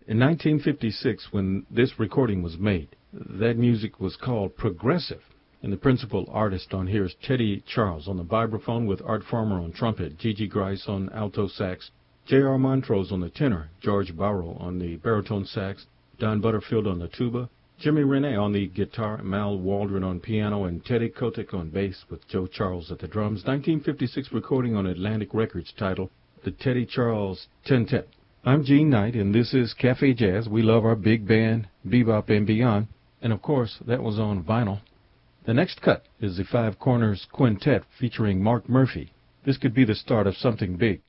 In 1956, when this recording was made, that music was called progressive. And the principal artist on here is Teddy Charles on the vibraphone with Art Farmer on trumpet, Gigi Grice on alto sax, J.R. Montrose on the tenor, George Barrow on the baritone sax, Don Butterfield on the tuba, Jimmy Rene on the guitar, Mal Waldron on piano, and Teddy Kotick on bass with Joe Charles at the drums. 1956 recording on Atlantic Records titled The Teddy Charles Tentet. I'm Gene Knight, and this is Cafe Jazz. We love our big band, bebop and beyond. And of course, that was on vinyl. The next cut is the Five Corners Quintet featuring Mark Murphy. This could be the start of something big.